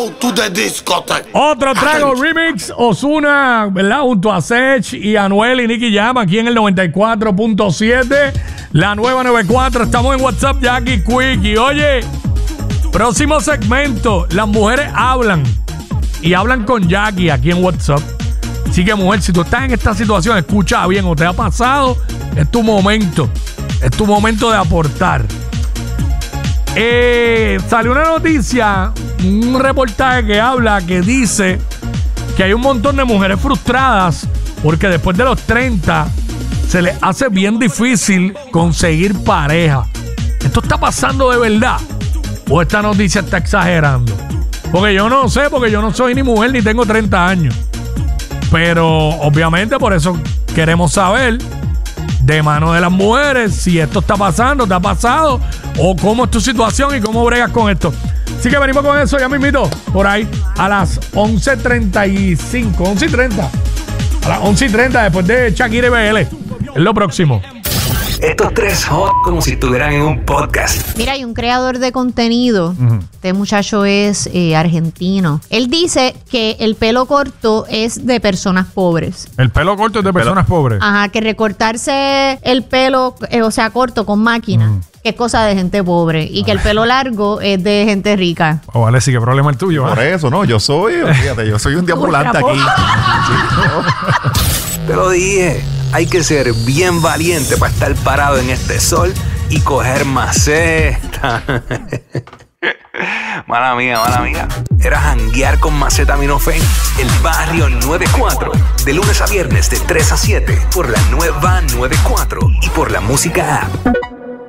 Otro trago remix, Ozuna, ¿verdad? Junto a Sech y Anuel y Nicky Jam aquí en el 94.7. La nueva 94. Estamos en WhatsApp, Jackie Quick. Y oye, próximo segmento. Las mujeres hablan. Y hablan con Jackie aquí en WhatsApp. Así que, mujer, si tú estás en esta situación, escucha bien o te ha pasado, es tu momento. Es tu momento de aportar. Salió una noticia, un reportaje que dice que hay un montón de mujeres frustradas porque después de los 30 se les hace bien difícil conseguir pareja. ¿Esto está pasando de verdad? ¿O esta noticia está exagerando? Porque yo no sé, porque yo no soy ni mujer ni tengo 30 años. Pero obviamente por eso queremos saber de mano de las mujeres si esto está pasando, te ha pasado, o cómo es tu situación y cómo bregas con esto. Así que venimos con eso ya mismito, por ahí, a las 11:35, 11:30. A las 11:30 después de Shakira y BL. Es lo próximo. Estos tres hot como si estuvieran en un podcast. Mira, hay un creador de contenido. Este muchacho es argentino. Él dice que el pelo corto es de personas pobres. El pelo corto es de personas pobres. Ajá, que recortarse el pelo, corto con máquina, que es cosa de gente pobre. Y que el pelo largo es de gente rica. Oh, vale, sí, ¿qué problema es el tuyo? Por eso, no, yo soy un deambulante aquí. Te lo dije. Hay que ser bien valiente para estar parado en este sol y coger maceta. Mala mía. Era janguear con Macetaminofen. El Barrio 94. De lunes a viernes de 3 a 7. Por la nueva 94. Y por la música app.